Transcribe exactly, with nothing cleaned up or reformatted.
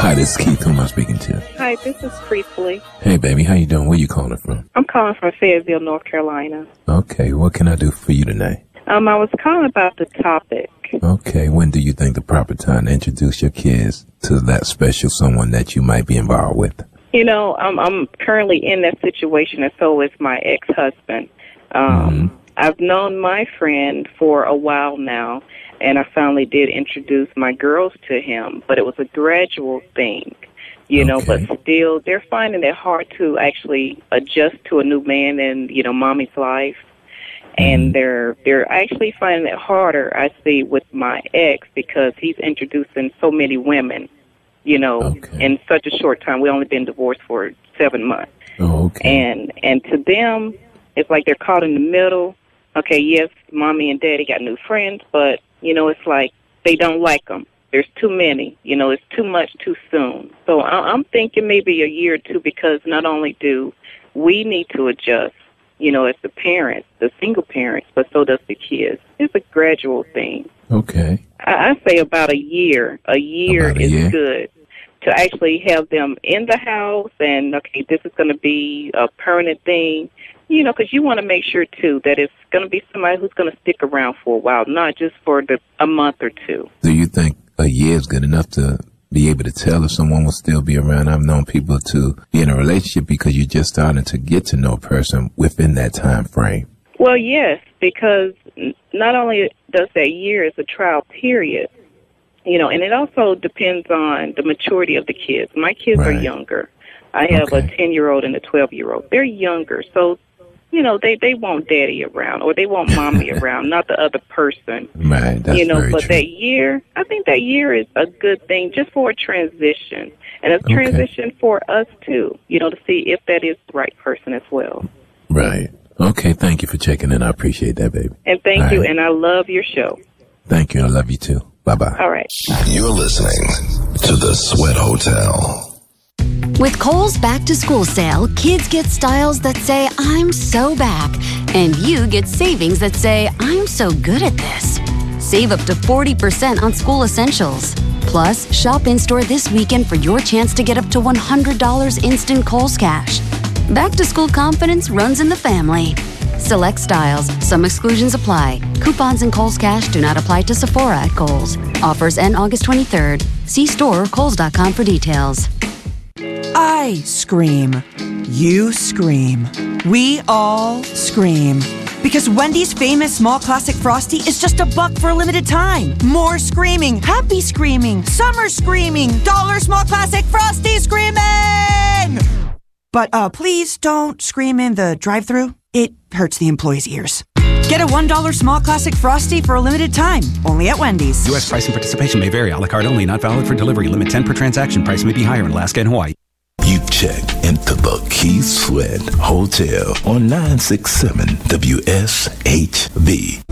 Hi, this is Keith. Who am I speaking to? Hi, this is Priestley. Hey, baby. How you doing? Where you calling from? I'm calling from Fayetteville, North Carolina. Okay. What can I do for you tonight? Um, I was calling about the topic. Okay. When do you think the proper time to introduce your kids to that special someone that you might be involved with? You know, I'm, I'm currently in that situation, and so is my ex-husband. Um, mm-hmm. I've known my friend for a while now, and I finally did introduce my girls to him, but it was a gradual thing, you know, okay. but still they're finding it hard to actually adjust to a new man in, you know, mommy's life. And mm-hmm. they're they're actually finding it harder, I see, with my ex because he's introducing so many women, you know, okay. in such a short time. We've only been divorced for seven months. Oh, okay. And and to them, it's like they're caught in the middle. Okay, yes, mommy and daddy got new friends, but, you know, it's like they don't like them. There's too many. You know, it's too much too soon. So I- I'm thinking maybe a year or two because not only do we need to adjust, you know, as the parents, the single parents, but so does the kids. It's a gradual thing. Okay. I, I say about a year. A year about a is year. good to actually have them in the house and, okay, this is going to be a permanent thing, you know, because you want to make sure, too, that it's going to be somebody who's going to stick around for a while, not just for the, a month or two. Do you think a year is good enough to be able to tell if someone will still be around? I've known people to be in a relationship because you're just starting to get to know a person within that time frame. Well, yes, because not only does that year is a trial period, you know, and it also depends on the maturity of the kids. My kids right. are younger. I have okay. a ten-year-old and a twelve-year-old. They're younger, so, you know, they, they want daddy around or they want mommy around, not the other person. Right, that's you know, very but true. that year, I think that year is a good thing just for a transition. And a transition okay. for us, too, you know, to see if that is the right person as well. Right. Okay, thank you for checking in. I appreciate that, baby. And thank All you, right. and I love your show. Thank you. I love you, too. Bye-bye. All right. You're listening to The Sweat Hotel. With Kohl's Back to School sale, kids get styles that say, I'm so back. And you get savings that say, I'm so good at this. Save up to forty percent on school essentials. Plus, shop in-store this weekend for your chance to get up to one hundred dollars instant Kohl's cash. Back to school confidence runs in the family. Select styles. Some exclusions apply. Coupons and Kohl's cash do not apply to Sephora at Kohl's. Offers end August twenty-third. See store or kohls dot com for details. I scream. You scream. We all scream. Because Wendy's famous small classic Frosty is just a buck for a limited time. More screaming, happy screaming, summer screaming, dollar small classic Frosty screaming! But uh, please don't scream in the drive-thru. It hurts the employees' ears. Get a one dollar small classic Frosty for a limited time. Only at Wendy's. U S price and participation may vary. A la carte only. Not valid for delivery. Limit ten per transaction. Price may be higher in Alaska and Hawaii. You've checked into the Keith Sweat Hotel on nine sixty-seven W S H V.